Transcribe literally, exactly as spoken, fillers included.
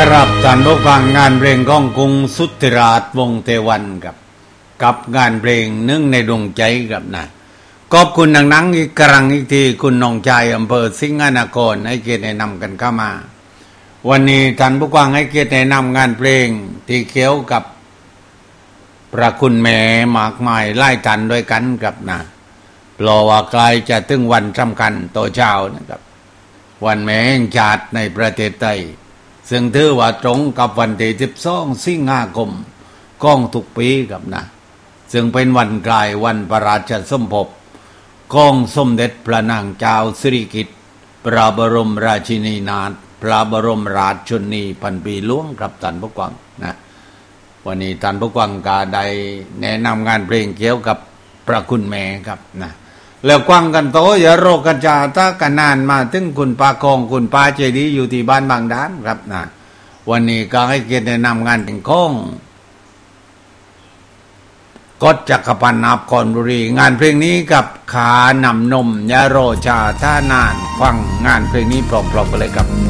รับท่านผู้ฟังงานเพลงของกรุงสุทธิราชวงศ์เทวันกับกับงานเพลงนึ่งในดวงใจกับนะขอบคุณหนังๆอีกครั้งอีกทีคุณน้องชายอำเภอสิงห์นครให้เกียรติแนะนำกันเข้ามาวันนี้ท่านผู้ฟังให้เกียรติแนะนำงานเพลงที่เกี่ยวกับพระคุณแม่มากมายไล่ทันด้วยกันกับนะเพราะว่าใกล้จะถึงวันสำคัญต่อเช้านะครับวันแม่แห่งชาติในประเทศไทยซึ่งถือว่าตรงกับวันที่สิบสองสิงหาคมของทุกปีกับนะซึ่งเป็นวันคล้ายวันพระราชสมภพของสมเด็จพระนางเจ้าสิริกิติ์พระบรมราชินีนาถพระบรมราชชนนีพันปีหลวงกับท่านผู้ฟังนะวันนี้ท่านผู้ฟังก็ได้แนะนำงานเพลงเกี่ยวกับพระคุณแม่ครับนะแล้วกว้างกันโตอย่าโรคกระจาตากันนานมาถึงคุณปาคองคุณปาเจดีอยู่ที่บ้านบางด้านครับนะวันนี้ก็ให้เกียรติแนะนำงานเพลงของกฎจักรพันธ์อาภคอนบุรีงานเพลงนี้กับขานำนมยาโรชาท่านานฟังงานเพลงนี้พร้อมๆกันเลยครับ